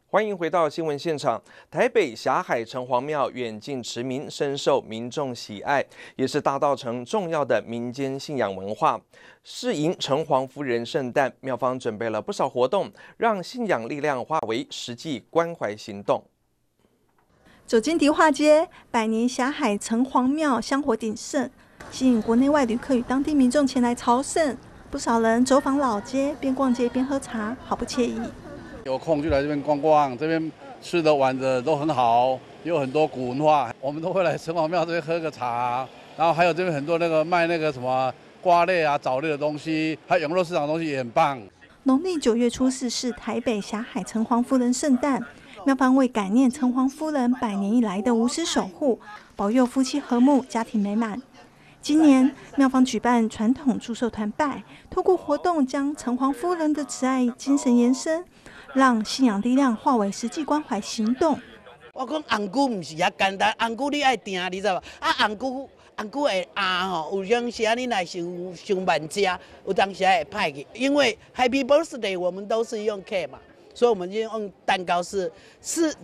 欢迎回到新闻现场。台北霞海城隍庙远近驰名，深受民众喜爱，也是大稻埕重要的民间信仰文化。适迎城隍夫人圣诞，庙方准备了不少活动，让信仰力量化为实际关怀行动。 走进迪化街，百年霞海城隍庙香火鼎盛，吸引国内外旅客与当地民众前来朝圣。不少人走访老街，边逛街边喝茶，好不惬意。 有空就来这边逛逛，这边吃的玩的都很好，有很多古文化，我们都会来城隍庙这边喝个茶。然后还有这边很多那个卖那个什么瓜类啊、枣类的东西，还有羊肉市场的东西也很棒。 农历9月初4是台北霞海城隍夫人圣诞，庙方为感念城隍夫人100年以来的无私守护，保佑夫妻和睦、家庭美满。今年庙方举办传统祝寿团拜，透过活动将城隍夫人的慈爱精神延伸，让信仰力量化为实际关怀行动。 我讲红菇唔是遐简单，红菇你爱定，你知道吧？啊，红菇的鸭吼，有当时你来上万家，有当时会歹去，因为 Happy Birthday 我们都是用 cake 嘛，所以我们就用蛋糕是